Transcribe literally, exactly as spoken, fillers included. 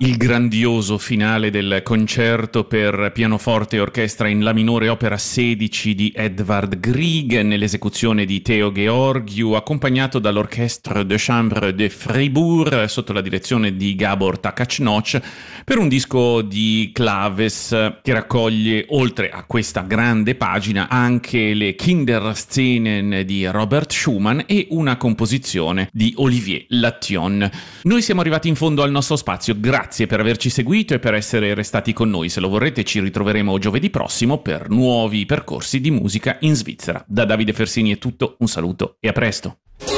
Il grandioso finale del concerto per pianoforte e orchestra in La minore opera sedici di Edvard Grieg nell'esecuzione di Theo Georgiou, accompagnato dall'Orchestre de Chambre de Fribourg sotto la direzione di Gabor Takachnoch, per un disco di Claves che raccoglie, oltre a questa grande pagina, anche le Kinderszenen di Robert Schumann e una composizione di Olivier Lation. Noi siamo arrivati in fondo al nostro spazio, grazie per averci seguito e per essere restati con noi. Se lo vorrete ci ritroveremo giovedì prossimo per nuovi percorsi di musica in Svizzera. Da Davide Fersini è tutto, un saluto e a presto.